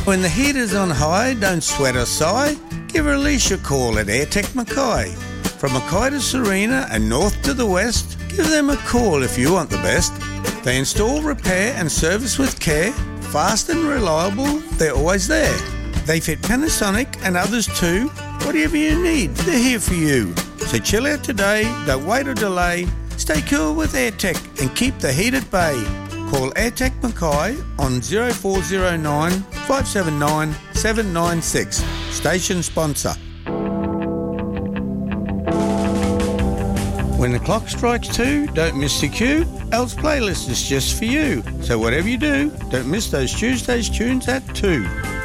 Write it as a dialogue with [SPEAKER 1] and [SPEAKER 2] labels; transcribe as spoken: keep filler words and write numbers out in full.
[SPEAKER 1] When the heater's on high, don't sweat or sigh. Give Alicia a call at Airtech Mackay. From Mackay to Serena and north to the west, give them a call if you want the best. They install, repair and service with care. Fast and reliable, they're always there. They fit Panasonic and others too. Whatever you need, they're here for you. So chill out today, don't wait or delay. Stay cool with Airtech and keep the heat at bay. Call Airtech Mackay on zero four zero nine, five seven nine, seven nine six. Station sponsor. When the clock strikes two, don't miss the cue. El's playlist is just for you. So whatever you do, don't miss those Tuesdays tunes at two.